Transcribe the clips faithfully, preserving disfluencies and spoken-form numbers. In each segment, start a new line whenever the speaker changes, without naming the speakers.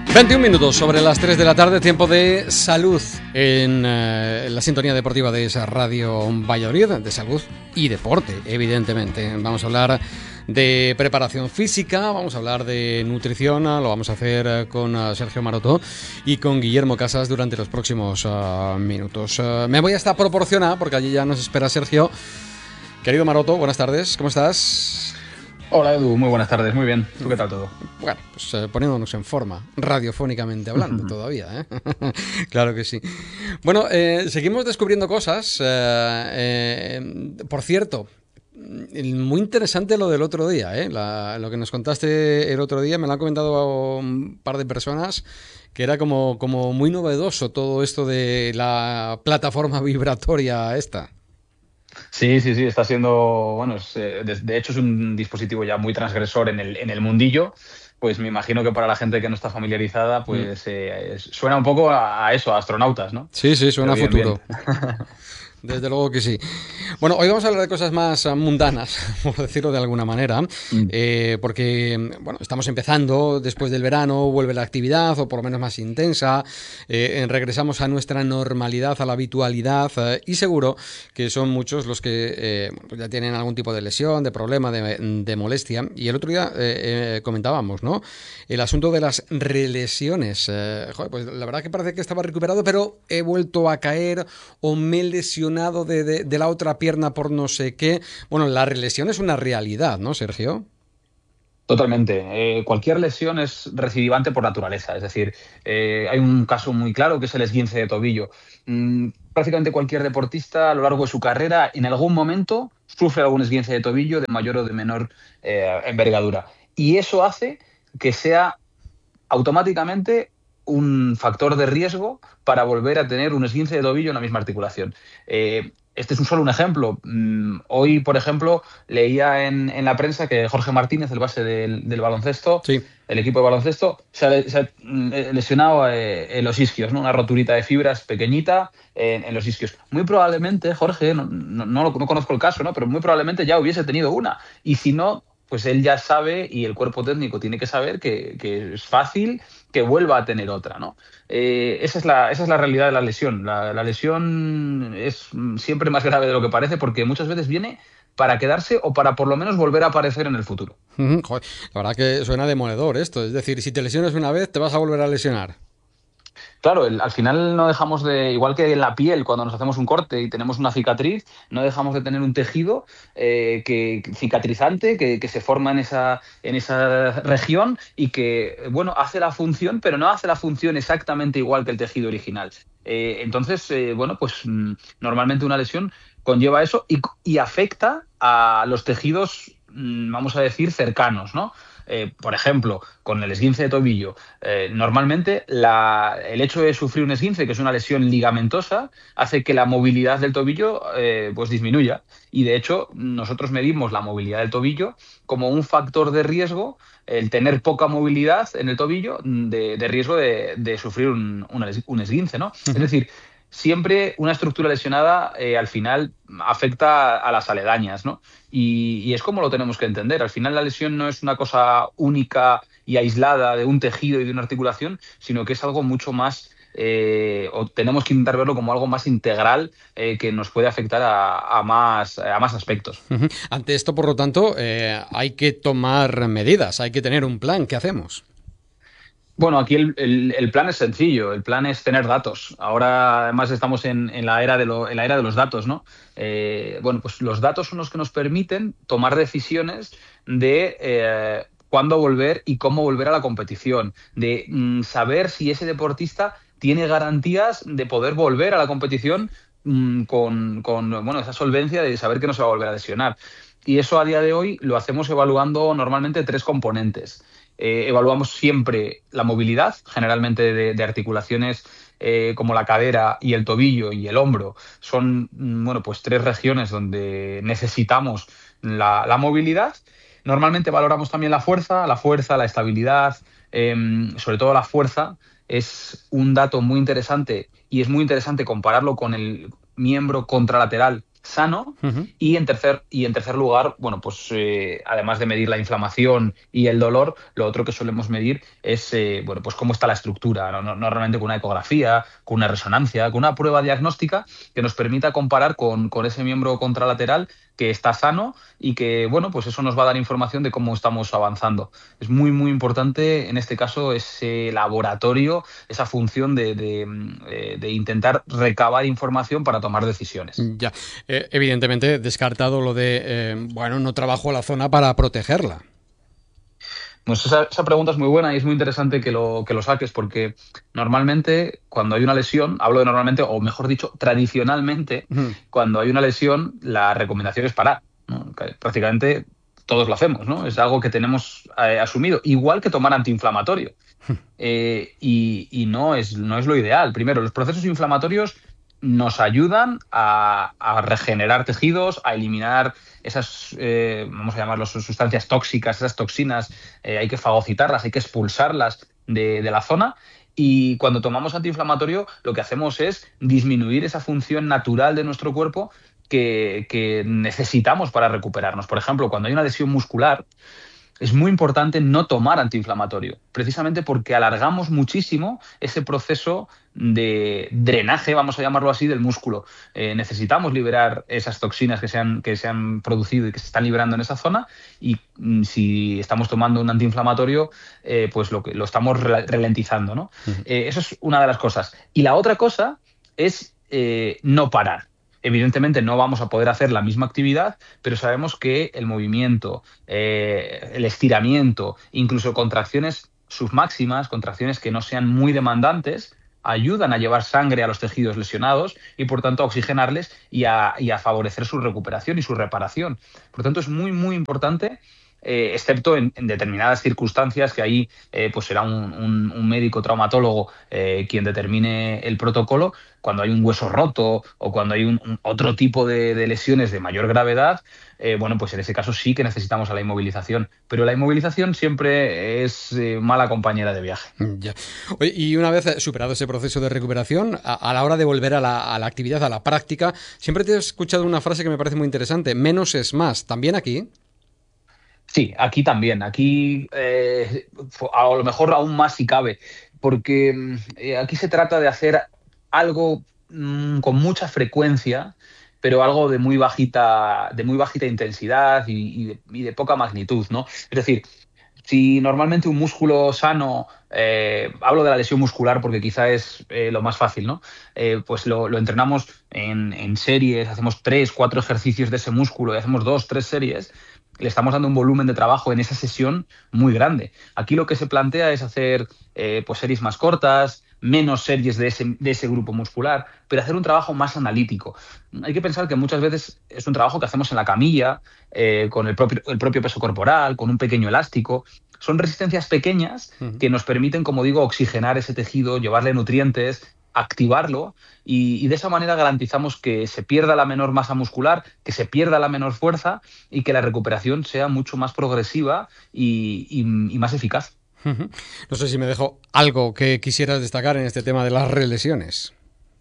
veintiún minutos sobre las tres de la tarde, tiempo de salud en eh, la sintonía deportiva de esa Radio Valladolid, de salud y deporte, evidentemente. Vamos a hablar de preparación física, vamos a hablar de nutrición, lo vamos a hacer con uh, Sergio Maroto y con Guillermo Casas durante los próximos uh, minutos. Uh, me voy hasta proporcionar, porque allí ya nos espera Sergio. Querido Maroto, buenas tardes, ¿cómo estás?
Hola Edu, muy buenas tardes, muy bien. ¿Tú qué tal todo?
Bueno, pues eh, poniéndonos en forma, radiofónicamente hablando todavía, ¿eh? Claro que sí. Bueno, eh, seguimos descubriendo cosas. Eh, eh, por cierto, muy interesante lo del otro día, ¿eh? La, lo que nos contaste el otro día, me lo han comentado un par de personas, que era como, como muy novedoso todo esto de la plataforma vibratoria esta.
Sí, sí, sí, está siendo, bueno, es, eh, de, de hecho es un dispositivo ya muy transgresor en el, en el mundillo, pues me imagino que para la gente que no está familiarizada, pues eh, suena un poco a, a eso, a astronautas, ¿no?
Sí, sí, suena a
bien,
futuro.
Bien.
Desde luego que sí. Bueno, hoy vamos a hablar de cosas más mundanas, por decirlo de alguna manera, mm. eh, porque bueno, estamos empezando, después del verano vuelve la actividad, o por lo menos más intensa, eh, regresamos a nuestra normalidad, a la habitualidad, eh, y seguro que son muchos los que eh, pues ya tienen algún tipo de lesión, de problema, de, de molestia. Y el otro día eh, eh, comentábamos, ¿no?, el asunto de las relesiones. Eh, joder, pues la verdad que parece que estaba recuperado, pero he vuelto a caer o me he lesionado De, de, de la otra pierna por no sé qué. Bueno, la lesión es una realidad, ¿no, Sergio?
Totalmente. Eh, cualquier lesión es recidivante por naturaleza. Es decir, eh, hay un caso muy claro que es el esguince de tobillo. Mm, prácticamente cualquier deportista a lo largo de su carrera en algún momento sufre algún esguince de tobillo de mayor o de menor eh, envergadura. Y eso hace que sea automáticamente un factor de riesgo para volver a tener un esguince de tobillo en la misma articulación. Eh, este es un solo un ejemplo. Mm, hoy, por ejemplo, leía en, en la prensa que Jorge Martínez, el base del, del baloncesto, sí. el equipo de baloncesto, se ha, se ha lesionado eh, en los isquios, ¿no? Una roturita de fibras pequeñita en, en los isquios. Muy probablemente, Jorge, no, no, no, no conozco el caso, ¿no?, pero muy probablemente ya hubiese tenido una. Y si no, pues él ya sabe, y el cuerpo técnico tiene que saber que, que es fácil que vuelva a tener otra, ¿no? Eh, esa es la, esa es la realidad de la lesión. La, la lesión es siempre más grave de lo que parece, porque muchas veces viene para quedarse o para por lo menos volver a aparecer en el futuro.
Uh-huh. Joder, la verdad que suena demoledor esto. Es decir, si te lesionas una vez, te vas a volver a lesionar.
Claro, el, al final no dejamos de, igual que en la piel, cuando nos hacemos un corte y tenemos una cicatriz, no dejamos de tener un tejido eh, que, cicatrizante que, que se forma en esa, en esa región y que, bueno, hace la función, pero no hace la función exactamente igual que el tejido original. Eh, entonces, eh, bueno, pues mmm, normalmente una lesión conlleva eso y, y afecta a los tejidos, mmm, vamos a decir, cercanos, ¿no? Eh, por ejemplo, con el esguince de tobillo, eh, normalmente la, el hecho de sufrir un esguince, que es una lesión ligamentosa, hace que la movilidad del tobillo eh, pues disminuya. Y de hecho, nosotros medimos la movilidad del tobillo como un factor de riesgo, el tener poca movilidad en el tobillo, de, de riesgo de, de sufrir un, un esguince, ¿no? Uh-huh. Es decir, siempre una estructura lesionada eh, al final afecta a las aledañas, ¿no? Y, y es como lo tenemos que entender. Al final la lesión no es una cosa única y aislada de un tejido y de una articulación, sino que es algo mucho más, eh, o tenemos que intentar verlo como algo más integral eh, que nos puede afectar a, a, más, a más aspectos.
Uh-huh. Ante esto, por lo tanto, eh, hay que tomar medidas, hay que tener un plan. ¿Qué hacemos?
Bueno, aquí el, el, el plan es sencillo, el plan es tener datos. Ahora, además, estamos en, en, la, era de lo, en la era de los datos, ¿no? Eh, bueno, pues los datos son los que nos permiten tomar decisiones de eh, cuándo volver y cómo volver a la competición, de mm, saber si ese deportista tiene garantías de poder volver a la competición mm, con, con bueno, esa solvencia de saber que no se va a volver a lesionar. Y eso a día de hoy lo hacemos evaluando normalmente tres componentes. Eh, evaluamos siempre la movilidad, generalmente de, de articulaciones eh, como la cadera y el tobillo y el hombro. Son, bueno, pues tres regiones donde necesitamos la, la movilidad. Normalmente valoramos también la fuerza, la fuerza, la estabilidad, eh, sobre todo la fuerza. Es un dato muy interesante y es muy interesante compararlo con el miembro contralateral, sano.
Uh-huh.
Y en tercer, y en tercer lugar, bueno, pues eh, además de medir la inflamación y el dolor, lo otro que solemos medir es eh, bueno, pues cómo está la estructura, ¿no? Normalmente con una ecografía, con una resonancia, con una prueba diagnóstica que nos permita comparar con, con ese miembro contralateral que está sano y que, bueno, pues eso nos va a dar información de cómo estamos avanzando. Es muy, muy importante en este caso ese laboratorio, esa función de, de, de intentar recabar información para tomar decisiones.
Ya, eh, evidentemente descartado lo de, eh, bueno, no trabajo la zona para protegerla.
Pues esa, esa pregunta es muy buena y es muy interesante que lo, que lo saques, porque normalmente cuando hay una lesión, hablo de normalmente, o mejor dicho, tradicionalmente,
Uh-huh.
cuando hay una lesión, la recomendación es parar, ¿no? Prácticamente todos lo hacemos, ¿no? Es algo que tenemos eh, asumido, igual que tomar antiinflamatorio. Eh, y y no, es, no es lo ideal. Primero, los procesos inflamatorios nos ayudan a, a regenerar tejidos, a eliminar esas, eh, vamos a llamarlos, sustancias tóxicas, esas toxinas, eh, hay que fagocitarlas, hay que expulsarlas de, de la zona. Y cuando tomamos antiinflamatorio, lo que hacemos es disminuir esa función natural de nuestro cuerpo que, que necesitamos para recuperarnos. Por ejemplo, cuando hay una lesión muscular, es muy importante no tomar antiinflamatorio, precisamente porque alargamos muchísimo ese proceso de drenaje, vamos a llamarlo así, del músculo. Eh, necesitamos liberar esas toxinas que se, han, que se han producido y que se están liberando en esa zona, y mm, si estamos tomando un antiinflamatorio, eh, pues lo, que, lo estamos ralentizando, ¿no?
Uh-huh.
Eh, eso es una de las cosas. Y la otra cosa es eh, no parar. Evidentemente no vamos a poder hacer la misma actividad, pero sabemos que el movimiento, eh, el estiramiento, incluso contracciones submáximas, contracciones que no sean muy demandantes, ayudan a llevar sangre a los tejidos lesionados y, por tanto, a oxigenarles y a, y a favorecer su recuperación y su reparación. Por tanto, es muy, muy importante, eh, excepto en, en determinadas circunstancias, que ahí eh, pues será un, un, un médico traumatólogo eh, quien determine el protocolo. Cuando hay un hueso roto o cuando hay un, un otro tipo de, de lesiones de mayor gravedad, eh, bueno, pues en ese caso sí que necesitamos a la inmovilización. Pero la inmovilización siempre es eh, mala compañera de viaje.
Ya. Oye, y una vez superado ese proceso de recuperación, a, a la hora de volver a la, a la actividad, a la práctica, siempre te he escuchado una frase que me parece muy interesante: menos es más. ¿También aquí?
Sí, aquí también. Aquí eh, a lo mejor aún más si cabe, porque eh, aquí se trata de hacer algo mmm, con mucha frecuencia, pero algo de muy bajita, de muy bajita intensidad y, y, de, y de poca magnitud, ¿no? Es decir, si normalmente un músculo sano, eh, hablo de la lesión muscular porque quizá es eh, lo más fácil, ¿no? Eh, pues lo, lo entrenamos en, en series, hacemos tres, cuatro ejercicios de ese músculo y hacemos dos, tres series, le estamos dando un volumen de trabajo en esa sesión muy grande. Aquí lo que se plantea es hacer eh, pues series más cortas, menos series de ese, de ese grupo muscular, pero hacer un trabajo más analítico. Hay que pensar que muchas veces es un trabajo que hacemos en la camilla, eh, con el propio, el propio peso corporal, con un pequeño elástico. Son resistencias pequeñas que nos permiten, como digo, oxigenar ese tejido, llevarle nutrientes, activarlo, y, y de esa manera garantizamos que se pierda la menor masa muscular, que se pierda la menor fuerza y que la recuperación sea mucho más progresiva y, y, y más eficaz.
No sé si me dejo algo que quisieras destacar en este tema de las relesiones.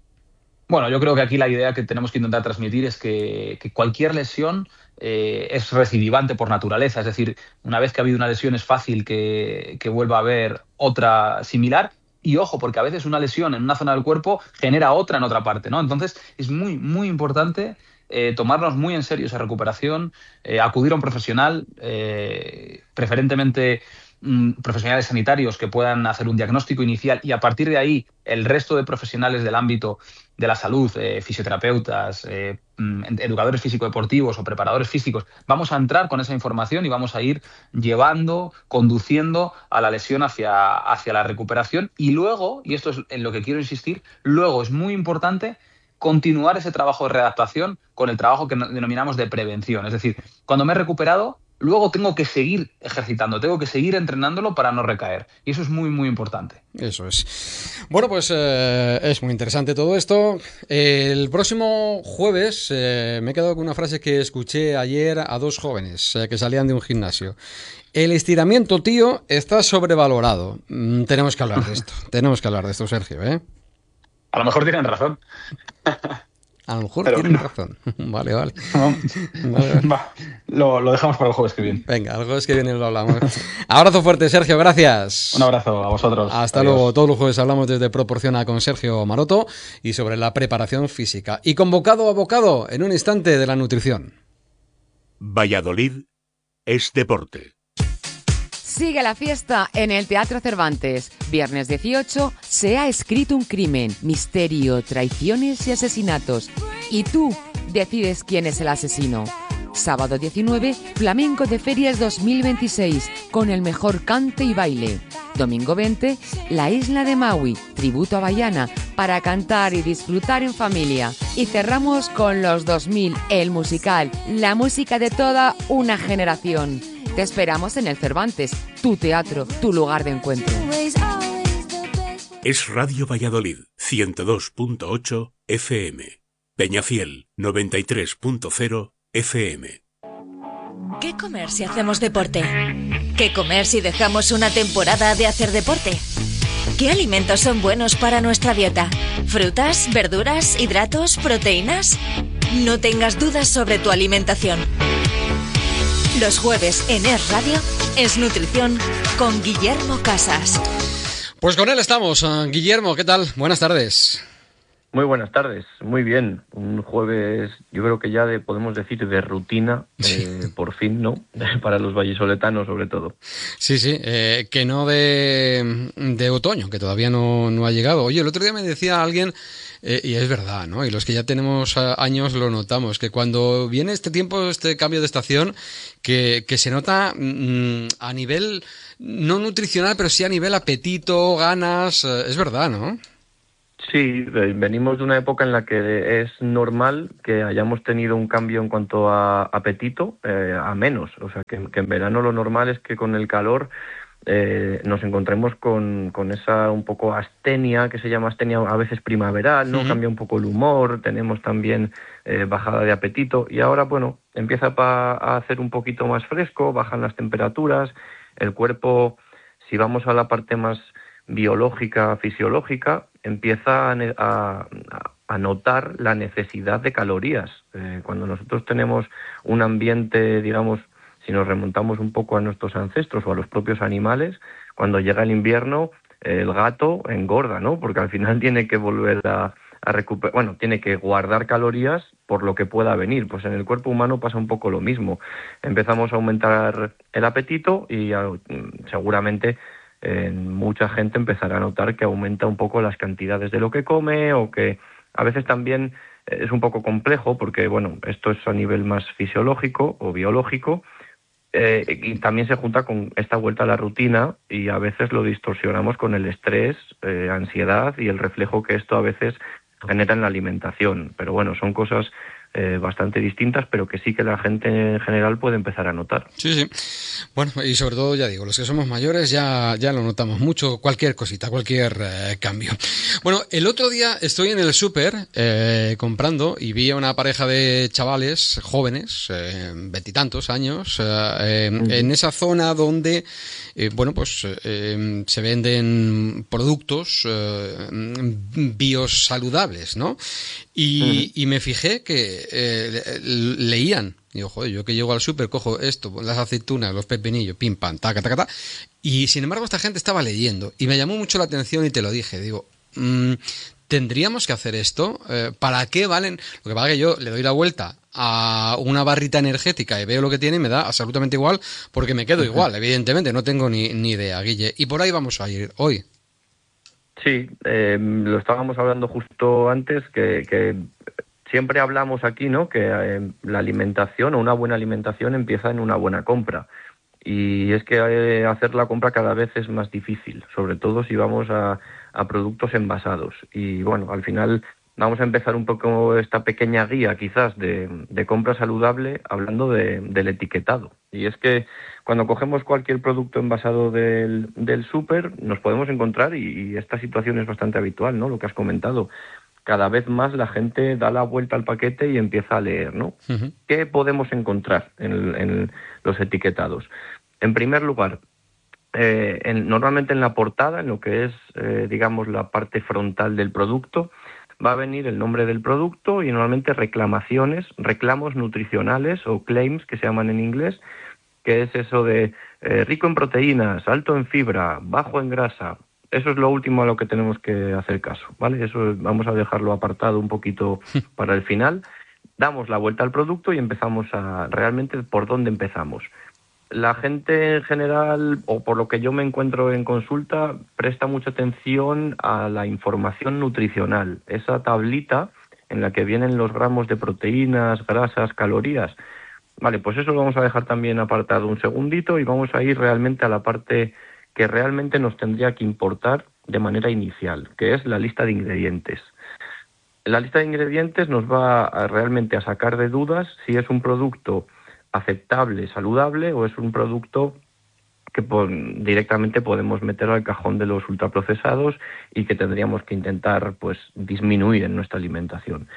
Bueno, yo creo que aquí la idea que tenemos que intentar transmitir es que, que cualquier lesión eh, es recidivante por naturaleza. Es decir, una vez que ha habido una lesión es fácil que, que vuelva a haber otra similar. Y ojo, porque a veces una lesión en una zona del cuerpo genera otra en otra parte, ¿no? Entonces es muy, muy importante eh, tomarnos muy en serio esa recuperación, eh, acudir a un profesional, eh, preferentemente profesionales sanitarios que puedan hacer un diagnóstico inicial, y a partir de ahí el resto de profesionales del ámbito de la salud, eh, fisioterapeutas, eh, educadores físico-deportivos o preparadores físicos, vamos a entrar con esa información y vamos a ir llevando, conduciendo a la lesión hacia, hacia la recuperación. Y luego, y esto es en lo que quiero insistir, luego es muy importante continuar ese trabajo de readaptación con el trabajo que denominamos de prevención. Es decir, cuando me he recuperado, luego tengo que seguir ejercitando, tengo que seguir entrenándolo para no recaer. Y eso es muy, muy importante.
Eso es. Bueno, pues eh, es muy interesante todo esto. Eh, el próximo jueves eh, me he quedado con una frase que escuché ayer a dos jóvenes eh, que salían de un gimnasio. El estiramiento, tío, está sobrevalorado. Mm, tenemos que hablar de esto. Tenemos que hablar de esto, Sergio, ¿eh?
A lo mejor tienen razón.
A lo mejor
Pero
tienen
no.
razón. Vale, vale.
No.
Vale, vale.
Va, lo, lo dejamos para el jueves que viene.
Venga, el jueves que viene lo hablamos. Abrazo fuerte, Sergio, gracias.
Un abrazo a vosotros.
Hasta
Adiós.
luego. Todos los jueves hablamos desde Proporciona con Sergio Maroto y sobre la preparación física. Y con bocado a bocado, en un instante, de la nutrición.
Valladolid es deporte.
Sigue la fiesta en el Teatro Cervantes. Viernes dieciocho, Se ha escrito un crimen, misterio, traiciones y asesinatos. Y tú decides quién es el asesino. Sábado diecinueve, Flamenco de Ferias dos mil veintiséis, con el mejor cante y baile. Domingo veinte, La Isla de Maui, tributo a Bahiana, para cantar y disfrutar en familia. Y cerramos con Los dos mil, el musical, la música de toda una generación. Te esperamos en el Cervantes, tu teatro, tu lugar de encuentro.
Es Radio Valladolid, ciento dos punto ocho F M. Peñafiel, noventa y tres punto cero F M.
¿Qué comer si hacemos deporte? ¿Qué comer si dejamos una temporada de hacer deporte? ¿Qué alimentos son buenos para nuestra dieta? ¿Frutas, verduras, hidratos, proteínas? No tengas dudas sobre tu alimentación. Los jueves en Es Radio, Es Nutrición con Guillermo Casas.
Pues con él estamos. Guillermo, ¿qué tal? Buenas tardes.
Muy buenas tardes, muy bien. Un jueves, yo creo que ya de, podemos decir, de rutina, eh, por fin, ¿no? Para los vallisoletanos, sobre todo.
Sí, sí, eh, que no de, de otoño, que todavía no, no ha llegado. Oye, el otro día me decía alguien, eh, y es verdad, ¿no? Y los que ya tenemos años lo notamos, que cuando viene este tiempo, este cambio de estación, que, que se nota mmm, a nivel, no nutricional, pero sí a nivel apetito, ganas, eh, es verdad, ¿no?
Sí, venimos de una época en la que es normal que hayamos tenido un cambio en cuanto a apetito eh, a menos. O sea, que, que en verano lo normal es que con el calor eh, nos encontremos con, con esa un poco astenia, que se llama astenia a veces primaveral, ¿no? Uh-huh. Cambia un poco el humor, tenemos también eh, bajada de apetito. Y ahora, bueno, empieza pa, a hacer un poquito más fresco, bajan las temperaturas, el cuerpo, si vamos a la parte más biológica, fisiológica, empieza a, a, a notar la necesidad de calorías. Eh, cuando nosotros tenemos un ambiente, digamos, si nos remontamos un poco a nuestros ancestros o a los propios animales, cuando llega el invierno, eh, el gato engorda, ¿no? Porque al final tiene que volver a, a recuperar, bueno, tiene que guardar calorías por lo que pueda venir. Pues en el cuerpo humano pasa un poco lo mismo. Empezamos a aumentar el apetito y a, seguramente Eh, mucha gente empezará a notar que aumenta un poco las cantidades de lo que come, o que a veces también es un poco complejo porque, bueno, esto es a nivel más fisiológico o biológico, eh, y también se junta con esta vuelta a la rutina, y a veces lo distorsionamos con el estrés, eh, ansiedad y el reflejo que esto a veces genera en la alimentación. Pero bueno, son cosas Eh, bastante distintas, pero que sí que la gente en general puede empezar a notar.
Sí, sí. Bueno, y sobre todo, ya digo, los que somos mayores ya, ya lo notamos mucho, cualquier cosita, cualquier eh, cambio. Bueno, el otro día estoy en el súper eh, comprando y vi a una pareja de chavales jóvenes, eh, veintitantos años, eh, uh-huh. en esa zona donde, eh, bueno, pues eh, se venden productos eh, biosaludables, ¿no? Y, uh-huh. y me fijé que eh, leían. Digo, joder, yo que llego al súper, cojo esto, las aceitunas, los pepinillos, pim, pam, taca, taca, taca. Y sin embargo esta gente estaba leyendo. Y me llamó mucho la atención y te lo dije. Digo, mmm, ¿tendríamos que hacer esto? Eh, ¿Para qué valen? Lo que pasa es que yo le doy la vuelta a una barrita energética y veo lo que tiene y me da absolutamente igual, porque me quedo uh-huh. igual, evidentemente. No tengo ni, ni idea, Guille. Y por ahí vamos a ir hoy.
Sí, eh, lo estábamos hablando justo antes, que, que siempre hablamos aquí, ¿no?, que eh, la alimentación o una buena alimentación empieza en una buena compra. Y es que eh, hacer la compra cada vez es más difícil, sobre todo si vamos a, a productos envasados. Y bueno, al final vamos a empezar un poco esta pequeña guía quizás de, de compra saludable hablando de, del etiquetado. Y es que cuando cogemos cualquier producto envasado del, del súper, nos podemos encontrar, y, y esta situación es bastante habitual, ¿no?, lo que has comentado. Cada vez más la gente da la vuelta al paquete y empieza a leer, ¿no? Uh-huh. ¿Qué podemos encontrar en, en los etiquetados? En primer lugar, eh, en, normalmente en la portada, en lo que es, eh, digamos, la parte frontal del producto, va a venir el nombre del producto y normalmente reclamaciones, reclamos nutricionales o claims que se llaman en inglés, que es eso de eh, rico en proteínas, alto en fibra, bajo en grasa. Eso es lo último a lo que tenemos que hacer caso, ¿vale? Eso vamos a dejarlo apartado un poquito para el final. Damos la vuelta al producto y empezamos a realmente por dónde empezamos. La gente en general, o por lo que yo me encuentro en consulta, presta mucha atención a la información nutricional, esa tablita en la que vienen los gramos de proteínas, grasas, calorías. Vale, pues eso lo vamos a dejar también apartado un segundito y vamos a ir realmente a la parte que realmente nos tendría que importar de manera inicial, que es la lista de ingredientes. La lista de ingredientes nos va a realmente a sacar de dudas si es un producto aceptable, saludable, o es un producto que pues, directamente podemos meter al cajón de los ultraprocesados y que tendríamos que intentar pues disminuir en nuestra alimentación.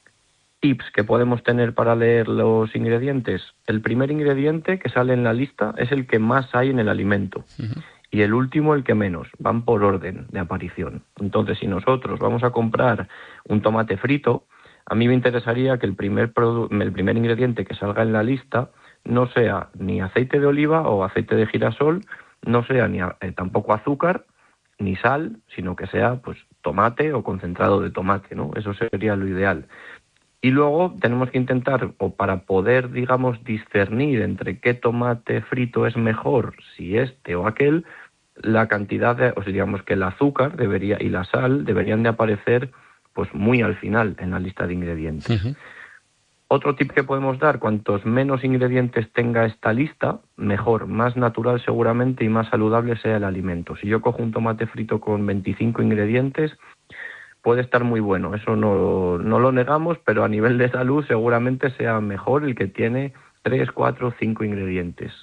Tips que podemos tener para leer los ingredientes. El primer ingrediente que sale en la lista es el que más hay en el alimento. Uh-huh. Y el último el que menos, van por orden de aparición. Entonces, si nosotros vamos a comprar un tomate frito, a mí me interesaría que el primer, produ- el primer ingrediente que salga en la lista no sea ni aceite de oliva o aceite de girasol, no sea ni a, eh, tampoco azúcar ni sal, sino que sea pues tomate o concentrado de tomate, ¿no? Eso sería lo ideal. Y luego tenemos que intentar, o para poder, digamos, discernir entre qué tomate frito es mejor, si este o aquel, la cantidad de, o sea, digamos que el azúcar debería y la sal deberían de aparecer pues muy al final en la lista de ingredientes. Uh-huh. Otro tip que podemos dar, cuantos menos ingredientes tenga esta lista, mejor, más natural seguramente y más saludable sea el alimento. Si yo cojo un tomate frito con veinticinco ingredientes, puede estar muy bueno, eso no, no lo negamos, pero a nivel de salud seguramente sea mejor el que tiene tres, cuatro, cinco ingredientes.